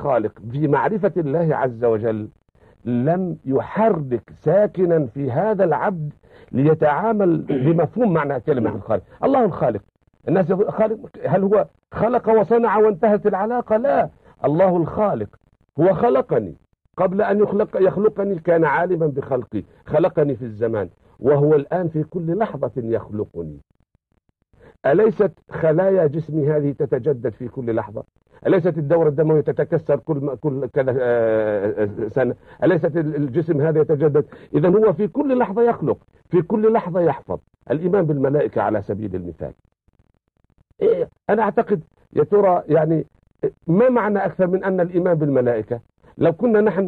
الخالق في معرفة الله عز وجل لم يحرك ساكنا في هذا العبد ليتعامل بمفهوم معنى كلمة الخالق. الله الخالق، الناس خالق، هل هو خلق وصنع وانتهت العلاقة؟ لا، الله الخالق هو خلقني قبل أن يخلقني كان عالما بخلقي، خلقني في الزمان، وهو الآن في كل لحظة يخلقني. أليست خلايا جسمي هذه تتجدد في كل لحظة؟ أليست الدورة الدموية تتكسر كل كذا سنة؟ أليست الجسم هذا يتجدد؟ إذا هو في كل لحظة يخلق، في كل لحظة يحفظ. الإيمان بالملائكة على سبيل المثال، أنا أعتقد يا ترى يعني ما معنى أكثر من أن الإيمان بالملائكة؟ لو كنا نحن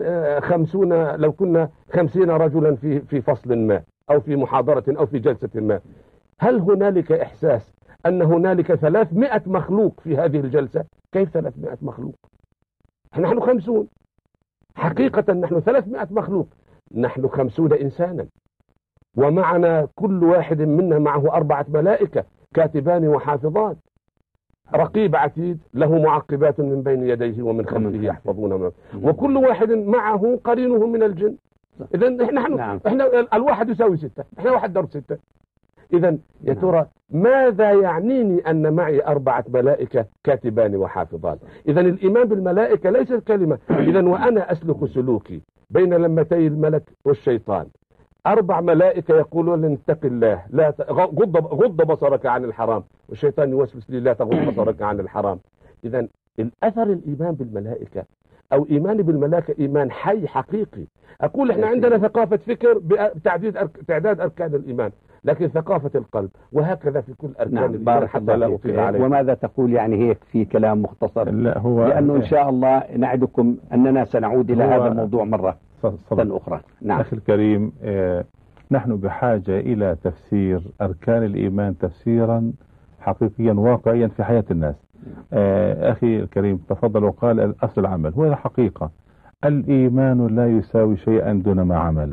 50 رجلا في فصل ما أو في محاضرة أو في جلسة ما، هل هنالك إحساس أن هنالك 300 مخلوق في هذه الجلسة؟ كيف 300 مخلوق؟ نحن 50 حقيقة، نحن 300 مخلوق، نحن 50 إنسانا، ومعنا كل واحد منا معه 4 ملائكة كاتبان وحافظان، رقيب عتيد له معقبات من بين يديه ومن خلفه يحفظونه، وكل واحد معه قرينه من الجن. إذا احنا الواحد يساوي 6، احنا واحد ضرب 6. إذا يا ترى ماذا يعنيني أن معي 4 ملائكة كاتبان وحافظان؟ إذا الإيمان بالملائكة ليست كلمة. إذا وأنا أسلك سلوكي بين لمتي الملك والشيطان، 4 ملائكة يقولون لن اتق الله، لا غض بصرك عن الحرام، والشيطان يوسوس لي لا تغض بصرك عن الحرام. إذا الأثر الإيمان بالملائكة أو إيماني بالملائكة إيمان حي حقيقي. أقول إحنا عندنا ثقافة فكر بتعداد أركان الإيمان، لكن ثقافة القلب، وهكذا في كل أركان الإيمان حتى لا أطيل عليه. وماذا تقول يعني هيك في كلام مختصر؟ لا، هو لأنه إن شاء الله نعدكم أننا سنعود إلى هذا الموضوع مرة أخرى. نعم أخي الكريم، نحن بحاجة إلى تفسير أركان الإيمان تفسيرا حقيقيا واقعيا في حياة الناس. أخي الكريم تفضل وقال الأصل العمل، هو الحقيقة الإيمان لا يساوي شيئا دون ما عمل،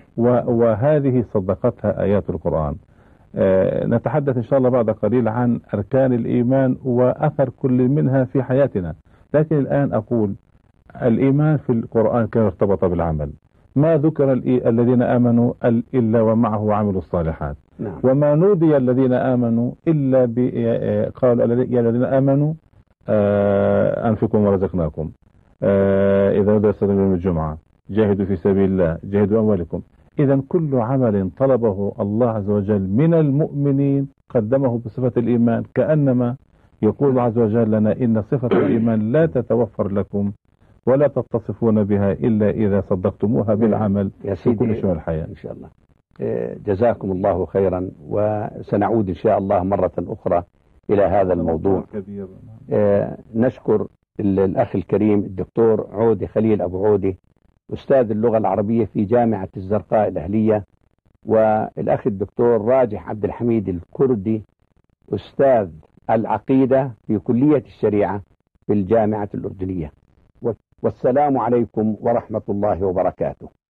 وهذه صدقتها آيات القرآن. نتحدث إن شاء الله بعد قليل عن أركان الإيمان وأثر كل منها في حياتنا، لكن الآن أقول الإيمان في القرآن كان ارتبط بالعمل. ما ذكر الذين آمنوا إلا ومعه عملوا الصالحات. نعم. وما نودي الذين آمنوا إلا قالوا يا الذين آمنوا أنفقوا ورزقناكم، إذا نودي الصلاة يوم الجمعة جاهدوا في سبيل الله جاهدوا أموالكم. إذا كل عمل طلبه الله عز وجل من المؤمنين قدمه بصفة الإيمان، كأنما يقول عز وجل لنا إن صفة الإيمان لا تتوفر لكم ولا تتصفون بها إلا إذا صدقتموها بالعمل في كل شؤون الحياة. إن شاء الله. جزاكم الله خيرا، وسنعود إن شاء الله مرة أخرى إلى هذا الموضوع. نشكر الأخ الكريم الدكتور عودي خليل أبو عودي، أستاذ اللغة العربية في جامعة الزرقاء الأهلية، والأخ الدكتور راجح عبد الحميد الكردي، أستاذ العقيدة في كلية الشريعة في الجامعة الأردنية. والسلام عليكم ورحمة الله وبركاته.